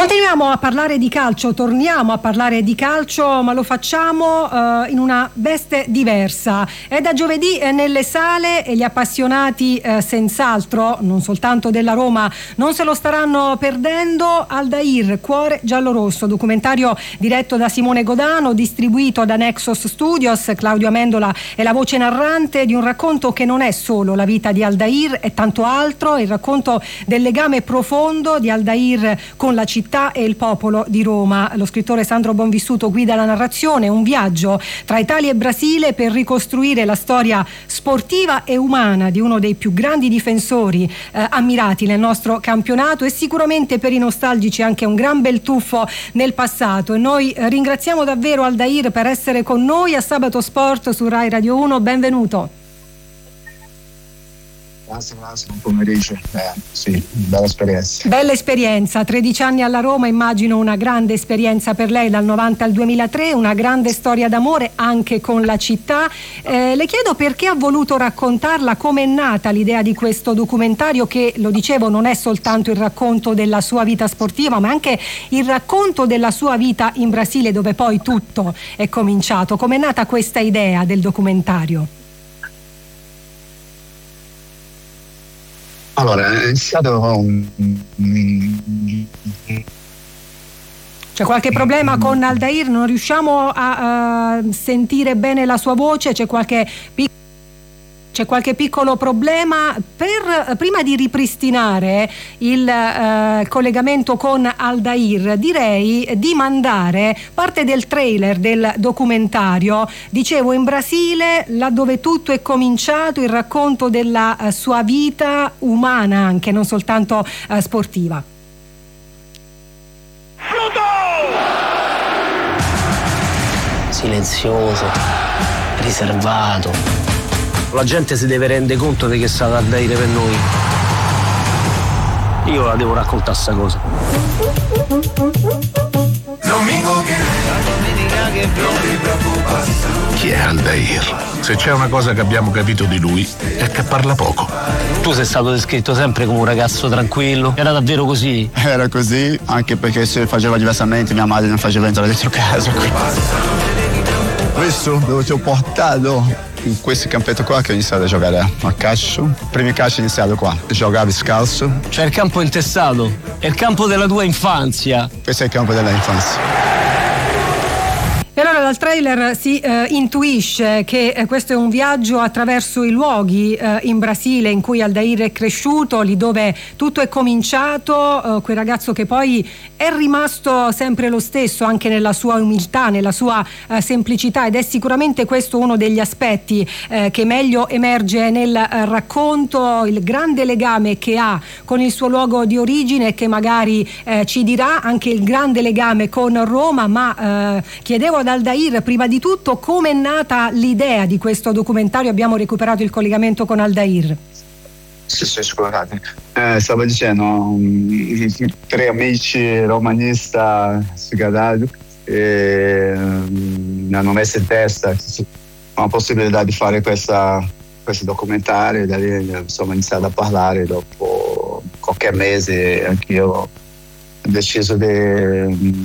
Continuiamo a parlare di calcio, torniamo a parlare di calcio, ma lo facciamo in una veste diversa. È da giovedì nelle sale e gli appassionati senz'altro, non soltanto della Roma, non se lo staranno perdendo. Aldair, Cuore giallorosso, documentario diretto da Simone Godano, distribuito da Nexus Studios. Claudio Amendola è la voce narrante di un racconto che non è solo la vita di Aldair, è tanto altro, il racconto del legame profondo di Aldair con la città e il popolo di Roma. Lo scrittore Sandro Bonvissuto guida la narrazione, un viaggio tra Italia e Brasile per ricostruire la storia sportiva e umana di uno dei più grandi difensori ammirati nel nostro campionato, e sicuramente per i nostalgici anche un gran bel tuffo nel passato. E noi ringraziamo davvero Aldair per essere con noi a Sabato Sport su Rai Radio 1. Benvenuto. Grazie, buon pomeriggio. Sì, bella esperienza. 13 anni alla Roma, immagino una grande esperienza per lei dal 90 al 2003, una grande storia d'amore anche con la città. Le chiedo perché ha voluto raccontarla, come è nata l'idea di questo documentario che, lo dicevo, non è soltanto il racconto della sua vita sportiva, ma anche il racconto della sua vita in Brasile, dove poi tutto è cominciato. Come è nata questa idea del documentario? Allora, è iniziato C'è qualche problema con Aldair? Non riusciamo a sentire bene la sua voce? C'è qualche piccolo problema? Prima di ripristinare il collegamento con Aldair, direi di mandare parte del trailer del documentario. Dicevo, in Brasile, laddove tutto è cominciato, il racconto della sua vita umana anche, non soltanto sportiva. Silenzioso, riservato. La gente si deve rendere conto di che è stato Aldair per noi. Io la devo raccontare sta cosa. Chi è Aldair? Se c'è una cosa che abbiamo capito di lui è che parla poco. Tu sei stato descritto sempre come un ragazzo tranquillo. Era davvero così? Era così, anche perché se faceva diversamente mia madre non faceva entrare dentro casa. Questo dove ti ho portato? In questo campetto qua che ho iniziato a giocare a calcio. Il primo calcio è iniziato qua. Giocavo scalzo. C'è il campo intestato. È il campo della tua infanzia. Questo è il campo della infanzia. E allora dal trailer si intuisce che questo è un viaggio attraverso i luoghi in Brasile in cui Aldair è cresciuto, lì dove tutto è cominciato, quel ragazzo che poi è rimasto sempre lo stesso anche nella sua umiltà, nella sua semplicità, ed è sicuramente questo uno degli aspetti che meglio emerge nel racconto, il grande legame che ha con il suo luogo di origine, che magari ci dirà anche il grande legame con Roma. Ma chiedevo ad Aldair prima di tutto come è nata l'idea di questo documentario. Abbiamo recuperato il collegamento con Aldair. Sì, scusate. Stavo dicendo, tre amici romanisti sfigati mi hanno messo in testa la possibilità di fare questo documentario, e da lì insomma ho iniziato a parlare. Dopo qualche mese anch'io ho deciso di